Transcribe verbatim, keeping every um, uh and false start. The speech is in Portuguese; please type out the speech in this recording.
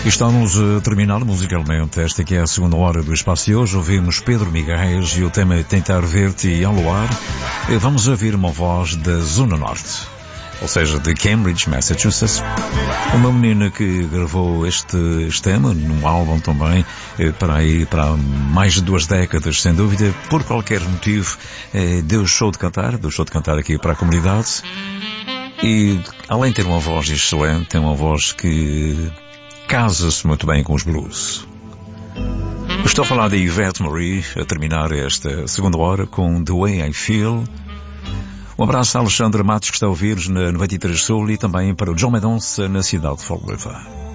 E estamos a terminar musicalmente. Esta que é a segunda hora do espaço de hoje. Ouvimos Pedro Miguel e o tema é Tentar Ver-te ao luar. E vamos ouvir uma voz da Zona Norte, ou seja, de Cambridge, Massachusetts. Uma menina que gravou este, este tema num álbum também, para aí, para mais de duas décadas, sem dúvida. Por qualquer motivo, deu show de cantar, deu show de cantar aqui para a comunidade. E, além de ter uma voz excelente, tem uma voz que casa-se muito bem com os blues. Estou a falar de Yvette Marie, a terminar esta segunda hora com The Way I Feel. Um abraço a Alexandre Matos, que está a ouvir-nos na noventa e três Sul, e também para o John Mendonça, na cidade de Fall River.